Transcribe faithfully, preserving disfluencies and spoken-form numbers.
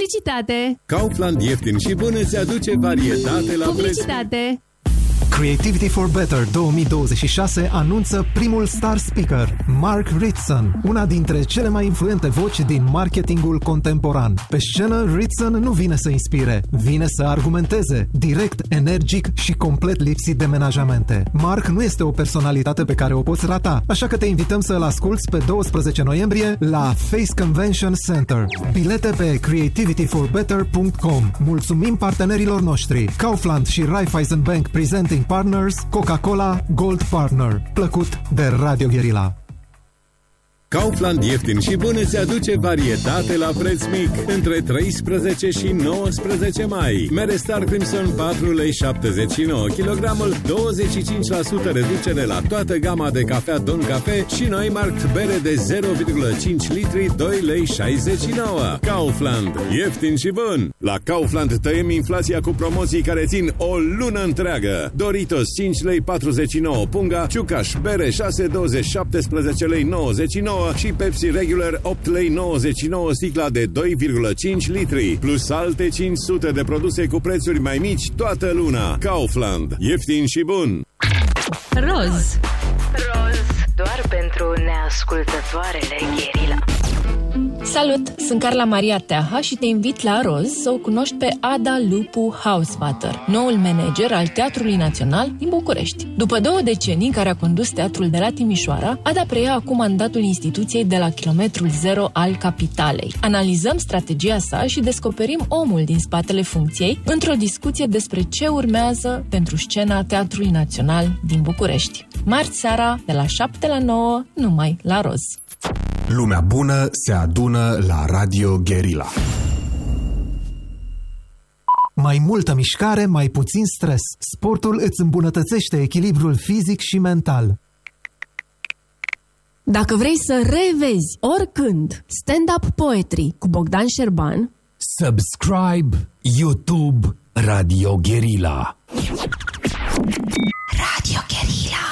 Publicitate. Kaufland ieftin și bun îți aduce varietate la preț. Publicitate. Creativity for Better două mii douăzeci și șase anunță primul star speaker, Mark Ritson, una dintre cele mai influente voci din marketingul contemporan. Pe scenă, Ritson nu vine să inspire, vine să argumenteze, direct, energic și complet lipsit de menajamente. Mark nu este o personalitate pe care o poți rata, așa că te invităm să-l asculți pe doisprezece noiembrie la Face Convention Center. Bilete pe creativity for better punct com. Mulțumim partenerilor noștri, Kaufland și Raiffeisen Bank Presenting Partners, Coca-Cola Gold Partner. Plăcut de Radio Guerilla. Kaufland ieftin și bun îți aduce varietate la preț mic între treisprezece și nouăsprezece mai. Mere Star Crimson patru lei șaptezeci și nouă kilogramul, douăzeci și cinci la sută reducere la toată gama de cafea Don Cafe și noi markt bere de zero virgulă cinci litri, doi lei șaizeci și nouă. Kaufland, ieftin și bun! La Kaufland tăiem inflația cu promoții care țin o lună întreagă. Doritos cinci lei patruzeci și nouă punga, Ciucaș bere șase douăzeci șaptesprezece lei nouăzeci și nouă și Pepsi Regular opt lei nouăzeci și nouă sticla de doi virgulă cinci litri, plus alte cinci sute de produse cu prețuri mai mici toată luna. Kaufland, ieftin și bun! Roz. Roz, doar pentru neascultătoarele Guerilla. Salut! Sunt Carla Maria Teaha și te invit la Roz să o cunoști pe Ada Lupu Hausvater, noul manager al Teatrului Național din București. După două decenii în care a condus teatrul de la Timișoara, Ada preia acum mandatul instituției de la kilometrul zero al capitalei. Analizăm strategia sa și descoperim omul din spatele funcției într-o discuție despre ce urmează pentru scena Teatrului Național din București. Marți seara, de la șapte la nouă, numai la Roz. Lumea bună se adună la Radio Guerilla. Mai multă mișcare, mai puțin stres. Sportul îți îmbunătățește echilibrul fizic și mental. Dacă vrei să revezi oricând Stand-up Poetry cu Bogdan Șerban, subscribe YouTube Radio Guerilla. Radio Guerilla.